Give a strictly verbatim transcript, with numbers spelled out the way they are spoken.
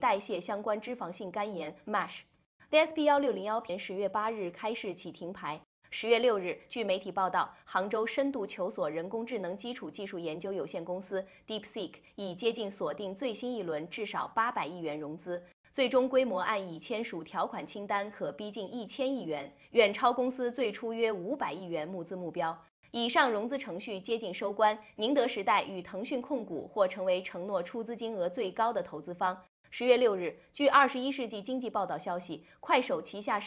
代谢相关脂肪性肝炎 （M A S H）。D S P 一六零一十月八日开市启停牌。十月六日，据媒体报道，杭州深度求索人工智能基础技术研究有限公司 DeepSeek 已接近锁定最新一轮至少八百亿元融资，最终规模按已签署条款清单可逼近一千亿元，远超公司最初约五百亿元募资目标。以上融资程序接近收官，宁德时代与腾讯控股或成为承诺出资金额最高的投资方。十月六日，据《二十一世纪经济报道》消息，快手旗下